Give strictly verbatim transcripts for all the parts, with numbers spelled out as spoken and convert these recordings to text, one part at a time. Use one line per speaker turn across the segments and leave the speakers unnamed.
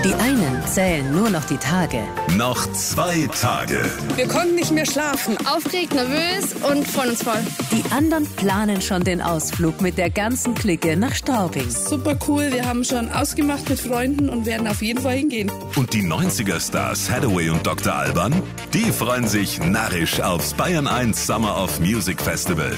Die einen zählen nur noch die Tage.
Noch zwei Tage.
Wir konnten nicht mehr schlafen.
Aufgeregt, nervös und freuen uns voll.
Die anderen planen schon den Ausflug mit der ganzen Clique nach Straubing.
Super cool, wir haben schon ausgemacht mit Freunden und werden auf jeden Fall hingehen.
Und die neunziger-Stars Hathaway und Doktor Alban, die freuen sich narrisch aufs Bayern eins Summer of Music Festival.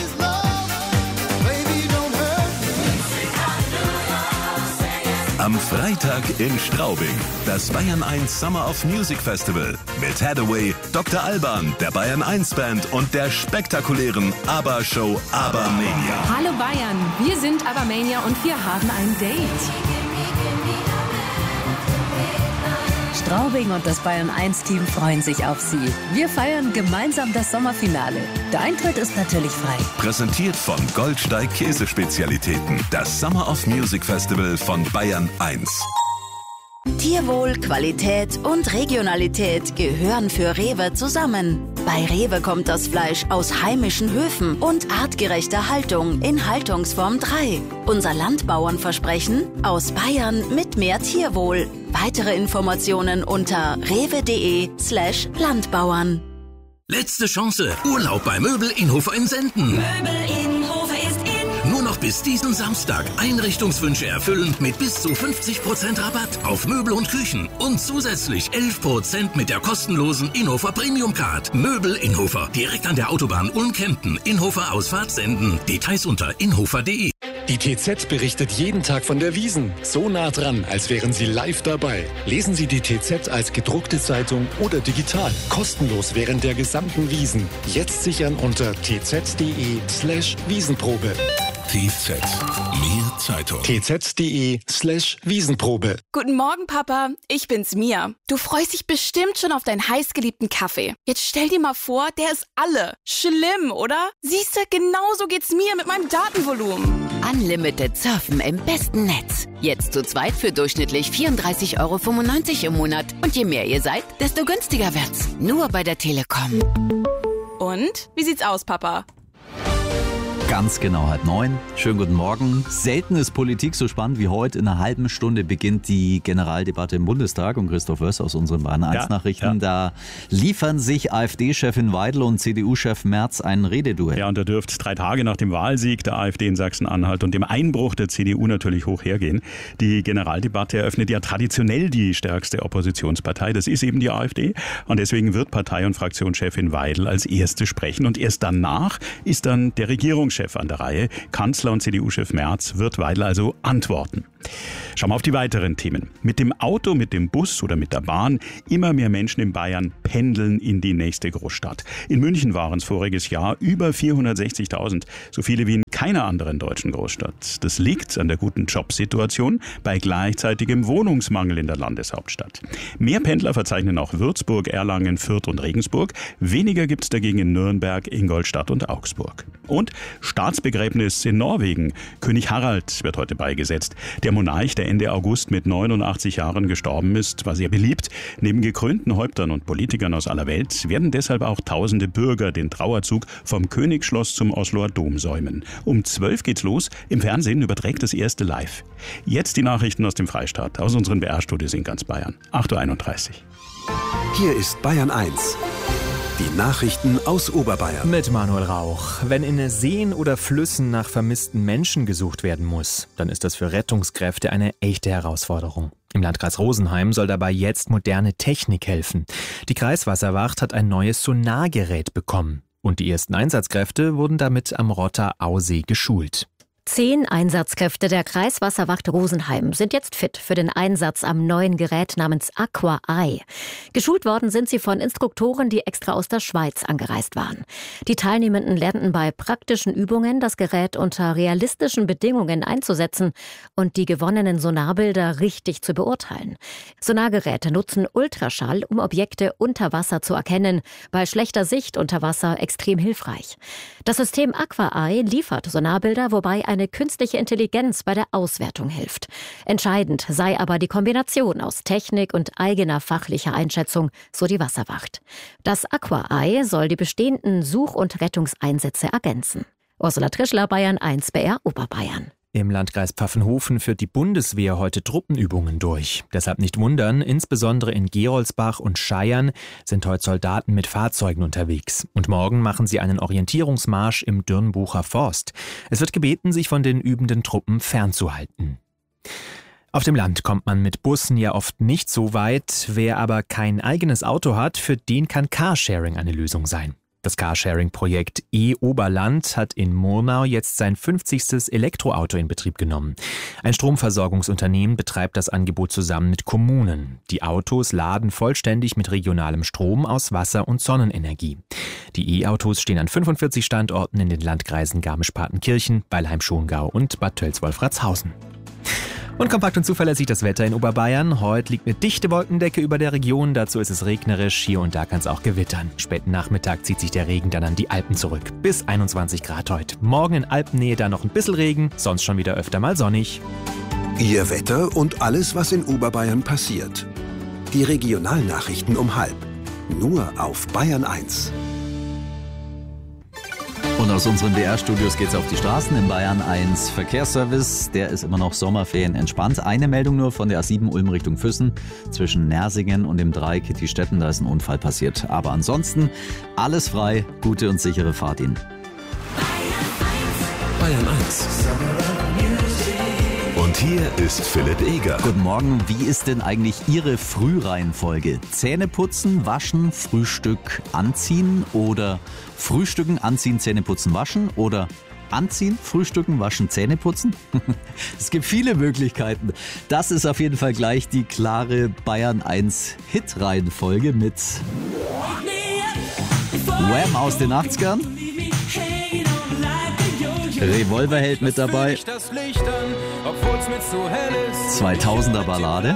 Am Freitag in Straubing, das Bayern eins Summer of Music Festival mit Hathaway, Doktor Alban, der Bayern eins Band und der spektakulären ABBA-Show ABBA-Mania.
Hallo Bayern, wir sind ABBA-Mania und wir haben ein Date.
Straubing und das Bayern eins Team freuen sich auf Sie. Wir feiern gemeinsam das Sommerfinale. Der Eintritt ist natürlich frei.
Präsentiert von Goldsteig Käsespezialitäten. Das Summer of Music Festival von Bayern eins.
Tierwohl, Qualität und Regionalität gehören für Rewe zusammen. Bei Rewe kommt das Fleisch aus heimischen Höfen und artgerechter Haltung in Haltungsform drei. Unser Landbauernversprechen: aus Bayern mit mehr Tierwohl. Weitere Informationen unter rewe.de slash Landbauern.
Letzte Chance. Urlaub bei Möbel Inhofer in Senden.
Möbel Inhofer ist in.
Nur noch bis diesen Samstag. Einrichtungswünsche erfüllen mit bis zu fünfzig Prozent Rabatt auf Möbel und Küchen. Und zusätzlich elf Prozent mit der kostenlosen Inhofer Premium Card. Möbel Inhofer. Direkt an der Autobahn Ulm-Kempten. Inhofer Ausfahrt Senden. Details unter inhofer punkt de.
Die T Z berichtet jeden Tag von der Wiesn. So nah dran, als wären Sie live dabei. Lesen Sie die T Z als gedruckte Zeitung oder digital. Kostenlos während der gesamten Wiesn. Jetzt sichern unter tz.de slash Wiesenprobe.
T Z. Mehr Zeitung.
tz.de slash Wiesenprobe.
Guten Morgen, Papa. Ich bin's, Mia. Du freust dich bestimmt schon auf deinen heißgeliebten Kaffee. Jetzt stell dir mal vor, der ist alle. Schlimm, oder? Siehst du, genauso geht's mir mit meinem Datenvolumen.
Unlimited Surfen im besten Netz. Jetzt zu zweit für durchschnittlich vierunddreißig Euro fünfundneunzig im Monat. Und je mehr ihr seid, desto günstiger wird's. Nur bei der Telekom.
Und? Wie sieht's aus, Papa?
Ganz genau halb neun. Schönen guten Morgen. Selten ist Politik so spannend wie heute. In einer halben Stunde beginnt die Generaldebatte im Bundestag. Und Christoph Wöss aus unseren Bayern eins Nachrichten, ja, ja. Da liefern sich AfD-Chefin Weidel und C D U-Chef Merz ein Rededuell.
Ja, und da dürfte drei Tage nach dem Wahlsieg der AfD in Sachsen-Anhalt und dem Einbruch der C D U natürlich hoch hergehen. Die Generaldebatte eröffnet ja traditionell die stärkste Oppositionspartei. Das ist eben die AfD. Und deswegen wird Partei- und Fraktionschefin Weidel als erste sprechen. Und erst danach ist dann der Regierungschef an der Reihe. Kanzler und C D U-Chef Merz wird Weidel also antworten. Schauen wir auf die weiteren Themen. Mit dem Auto, mit dem Bus oder mit der Bahn, immer mehr Menschen in Bayern pendeln in die nächste Großstadt. In München waren es voriges Jahr über vierhundertsechzigtausend, so viele wie in keiner anderen deutschen Großstadt. Das liegt an der guten Jobsituation bei gleichzeitigem Wohnungsmangel in der Landeshauptstadt. Mehr Pendler verzeichnen auch Würzburg, Erlangen, Fürth und Regensburg. Weniger gibt es dagegen in Nürnberg, Ingolstadt und Augsburg. Und Staatsbegräbnis in Norwegen. König Harald wird heute beigesetzt. Der Monarch, der Ende August mit neunundachtzig Jahren gestorben ist, war sehr beliebt. Neben gekrönten Häuptern und Politikern aus aller Welt werden deshalb auch tausende Bürger den Trauerzug vom Königsschloss zum Osloer Dom säumen. Um zwölf geht's los. Im Fernsehen überträgt das erste live. Jetzt die Nachrichten aus dem Freistaat, aus unseren B R-Studios in ganz Bayern. acht Uhr einunddreißig.
Hier ist Bayern eins. Die Nachrichten aus Oberbayern.
Mit Manuel Rauch. Wenn in Seen oder Flüssen nach vermissten Menschen gesucht werden muss, dann ist das für Rettungskräfte eine echte Herausforderung. Im Landkreis Rosenheim soll dabei jetzt moderne Technik helfen. Die Kreiswasserwacht hat ein neues Sonargerät bekommen. Und die ersten Einsatzkräfte wurden damit am Rotter Ausee geschult.
Zehn Einsatzkräfte der Kreiswasserwacht Rosenheim sind jetzt fit für den Einsatz am neuen Gerät namens Aqua Eye. Geschult worden sind sie von Instruktoren, die extra aus der Schweiz angereist waren. Die Teilnehmenden lernten bei praktischen Übungen, das Gerät unter realistischen Bedingungen einzusetzen und die gewonnenen Sonarbilder richtig zu beurteilen. Sonargeräte nutzen Ultraschall, um Objekte unter Wasser zu erkennen. Bei schlechter Sicht unter Wasser extrem hilfreich. Das System Aqua Eye liefert Sonarbilder, wobei ein eine künstliche Intelligenz bei der Auswertung hilft. Entscheidend sei aber die Kombination aus Technik und eigener fachlicher Einschätzung, so die Wasserwacht. Das Aqua Eye soll die bestehenden Such- und Rettungseinsätze ergänzen. Ursula Trischler, Bayern eins, B R Oberbayern.
Im Landkreis Pfaffenhofen führt die Bundeswehr heute Truppenübungen durch. Deshalb nicht wundern, insbesondere in Geroldsbach und Scheiern sind heute Soldaten mit Fahrzeugen unterwegs. Und morgen machen sie einen Orientierungsmarsch im Dürnbucher Forst. Es wird gebeten, sich von den übenden Truppen fernzuhalten. Auf dem Land kommt man mit Bussen ja oft nicht so weit. Wer aber kein eigenes Auto hat, für den kann Carsharing eine Lösung sein. Das Carsharing-Projekt E-Oberland hat in Murnau jetzt sein fünfzigstes Elektroauto in Betrieb genommen. Ein Stromversorgungsunternehmen betreibt das Angebot zusammen mit Kommunen. Die Autos laden vollständig mit regionalem Strom aus Wasser- und Sonnenenergie. Die E-Autos stehen an fünfundvierzig Standorten in den Landkreisen Garmisch-Partenkirchen, Weilheim-Schongau und Bad Tölz-Wolfratshausen. Und kompakt und zuverlässig das Wetter in Oberbayern. Heute liegt eine dichte Wolkendecke über der Region. Dazu ist es regnerisch. Hier und da kann es auch gewittern. Späten Nachmittag zieht sich der Regen dann an die Alpen zurück. Bis einundzwanzig Grad heute. Morgen in Alpennähe dann noch ein bisschen Regen, sonst schon wieder öfter mal sonnig.
Ihr Wetter und alles, was in Oberbayern passiert. Die Regionalnachrichten um halb. Nur auf Bayern eins.
Und aus unseren B R-Studios geht's auf die Straßen. In Bayern eins Verkehrsservice, der ist immer noch Sommerferien entspannt. Eine Meldung nur von der A sieben Ulm Richtung Füssen zwischen Nersingen und dem Dreieck Kittistetten, da ist ein Unfall passiert. Aber ansonsten alles frei, gute und sichere Fahrt Ihnen.
Bayern eins. Und hier ist Philipp Eger.
Guten Morgen, wie ist denn eigentlich Ihre Frühreihenfolge? Zähne putzen, waschen, Frühstück, anziehen oder Frühstücken, anziehen, Zähne putzen, waschen oder anziehen, frühstücken, waschen, Zähne putzen? Es gibt viele Möglichkeiten. Das ist auf jeden Fall gleich die klare Bayern eins Hit-Reihenfolge mit Wham aus den achtzigern. Revolverheld mit dabei. zweitausender Ballade.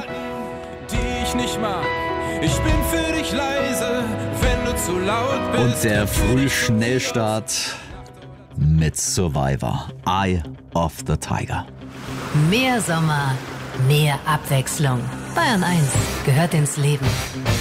Ich bin für dich leise, wenn du zu laut bist.
Und der Frühschnellstart mit Survivor. Eye of the Tiger.
Mehr Sommer, mehr Abwechslung. Bayern eins gehört ins Leben.